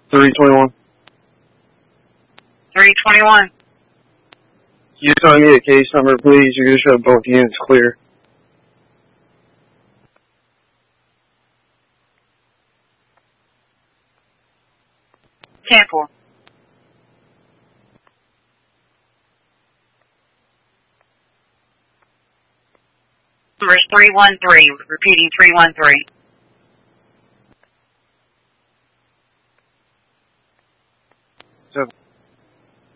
321. 321. You tell me a case number, please. You're going to show both units clear. Cancel. Numbers 313. Repeating 313.